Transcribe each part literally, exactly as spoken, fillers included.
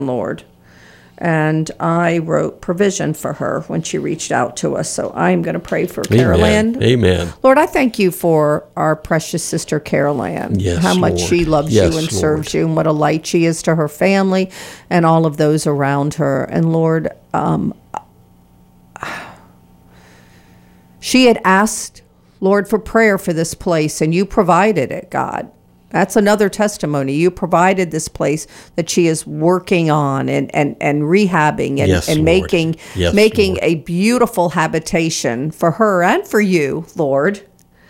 Lord. And I wrote provision for her when she reached out to us. So I'm going to pray for Carol Ann. Amen. Lord, I thank you for our precious sister Carol Ann. Yes, how much Lord. she loves Yes, you and Lord. serves you, and what a light she is to her family and all of those around her. And Lord, um, she had asked, Lord, for prayer for this place, and you provided it, God. That's another testimony. You provided this place that she is working on and, and, and rehabbing and, Yes, and Lord. making Yes, making Lord. a beautiful habitation for her and for you, Lord.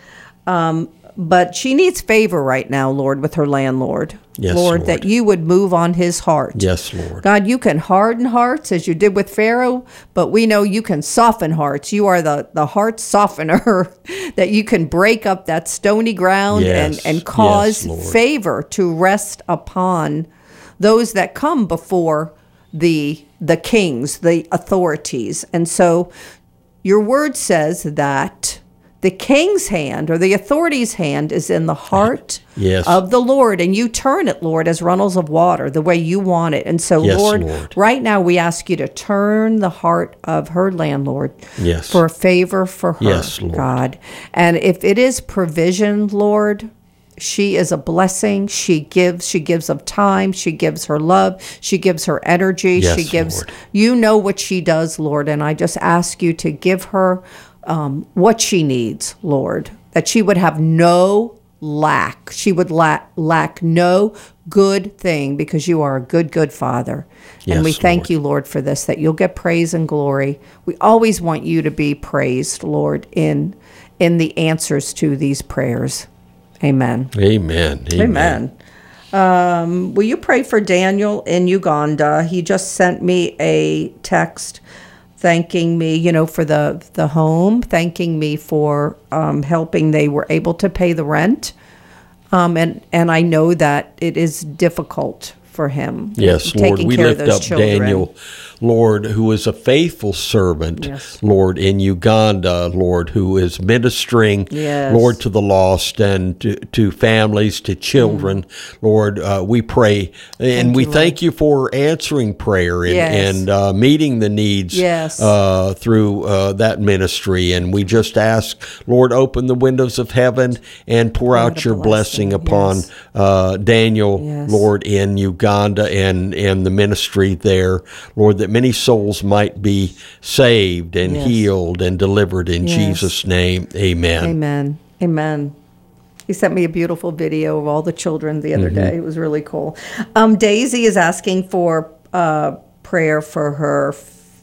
Um, but she needs favor right now, Lord, with her landlord. Yes, Lord, Lord. that you would move on his heart. Yes, Lord. God, you can harden hearts as you did with Pharaoh, but we know you can soften hearts. You are the, the heart softener, that you can break up that stony ground Yes. and, and cause Yes, Lord. favor to rest upon those that come before the the kings, the authorities. And so your word says that the king's hand or the authority's hand is in the heart Yes. of the Lord, and you turn it, Lord, as runnels of water, the way you want it. And so, Yes, Lord, Lord. right now we ask you to turn the heart of her landlord Yes. for a favor for her, Yes, Lord. God. And if it is provision, Lord, she is a blessing. She gives. She gives of time. She gives her love. She gives her energy. Yes, she gives. Lord. You know what she does, Lord, and I just ask you to give her um, what she needs, Lord, that she would have no lack. She would lack, lack no good thing, because you are a good, good Father. Yes, and we thank Lord. you, Lord, for this, that you'll get praise and glory. We always want you to be praised, Lord, in in the answers to these prayers. Amen. Amen. Amen. Amen. Um, will you pray for Daniel in Uganda? He just sent me a text thanking me, you know, for the the home, thanking me for um, helping. They were able to pay the rent, um, and and I know that it is difficult for him. Yes, Lord, taking we care of lift those up children. Daniel, Lord, who is a faithful servant, Yes. Lord, in Uganda, Lord, who is ministering, Yes. Lord, to the lost and to, to families, to children. Lord, uh, we pray, and Thank we you, thank you for answering prayer and, Yes. and uh, meeting the needs Yes. uh, through uh, that ministry. And we just ask, Lord, open the windows of heaven and pour Lord, out a your blessing, blessing. upon Yes. uh, Daniel, Yes. Lord, in Uganda and, and the ministry there, Lord, that many souls might be saved and Yes. healed and delivered in Yes. Jesus' name. Amen. Amen. Amen. He sent me a beautiful video of all the children the other Mm-hmm. day. It was really cool. Um, Daisy is asking for uh, prayer for her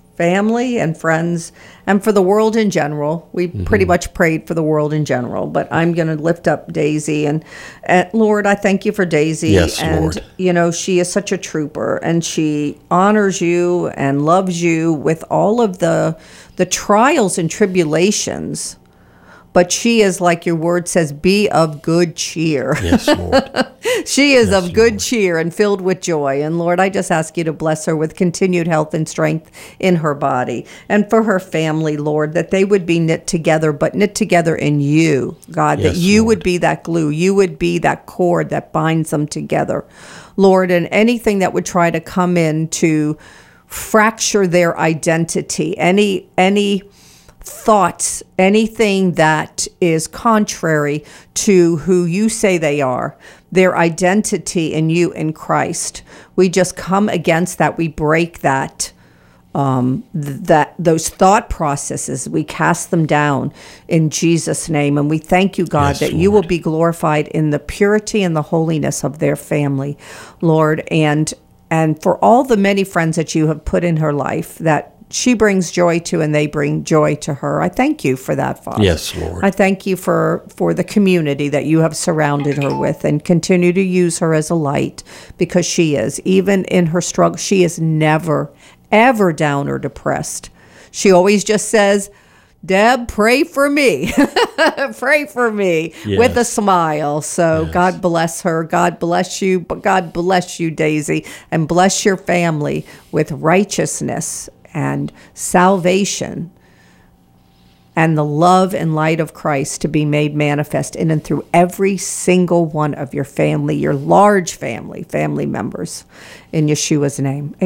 family and friends and for the world in general. We Mm-hmm. pretty much prayed for the world in general, but I'm going to lift up Daisy. And, and Lord, I thank you for Daisy. Yes, and, Lord. you know, she is such a trooper, and she honors you and loves you with all of the the trials and tribulations. But she is, like your word says, be of good cheer. Yes, Lord. She is Yes, of good Lord. cheer and filled with joy. And Lord, I just ask you to bless her with continued health and strength in her body. And for her family, Lord, that they would be knit together, but knit together in you, God, that Yes, you Lord. would be that glue. You would be that cord that binds them together. Lord, and anything that would try to come in to fracture their identity, any any thoughts, anything that is contrary to who you say they are, their identity in you in Christ. We just come against that. We break that, um, th- that those thought processes. We cast them down in Jesus' name. And we thank you, God, Yes, that you will Lord. be glorified in the purity and the holiness of their family, Lord. And and for all the many friends that you have put in her life that she brings joy to, and they bring joy to her. I thank you for that, Father. Yes, Lord. I thank you for, for the community that you have surrounded her with, and continue to use her as a light, because she is. Even in her struggle, she is never, ever down or depressed. She always just says, Deb, pray for me. Pray for me Yes. with a smile. So Yes. God bless her. God bless you. But God bless you, Daisy, and bless your family with righteousness and salvation and the love and light of Christ to be made manifest in and through every single one of your family, your large family, family members, in Yeshua's name.